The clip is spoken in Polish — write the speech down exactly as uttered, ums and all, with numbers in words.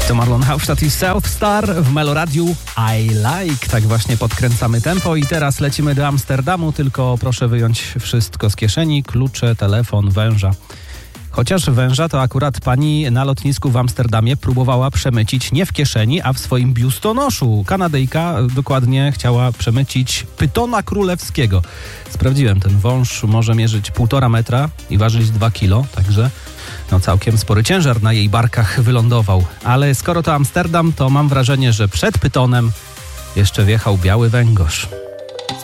To Marlon Hauptstadt i South Star w Meloradiu I Like. Tak właśnie podkręcamy tempo i teraz lecimy do Amsterdamu, tylko proszę wyjąć wszystko z kieszeni, klucze, telefon, węża. Chociaż węża to akurat pani na lotnisku w Amsterdamie próbowała przemycić nie w kieszeni, a w swoim biustonoszu. Kanadyjka dokładnie chciała przemycić pytona królewskiego. Sprawdziłem, ten wąż może mierzyć półtora metra i ważyć dwa kilo, także no całkiem spory ciężar na jej barkach wylądował. Ale skoro to Amsterdam, to mam wrażenie, że przed pytonem jeszcze wjechał biały węgorz.